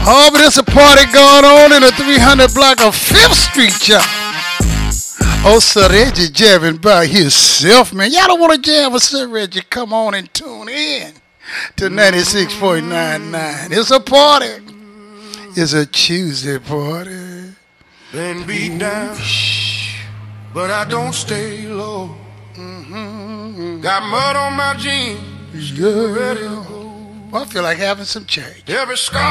Oh, but there's a party going on in the 300 block of 5th Street, y'all. Oh, Sir Reggie jamming by himself, man. Y'all don't want to jam with Sir Reggie. Come on and tune in to 96.99. It's a party. It's a Tuesday party. Been beat down, but I don't stay low. Got mud on my jeans, Yeah. ready to go. Well, I feel like having some change. Every scar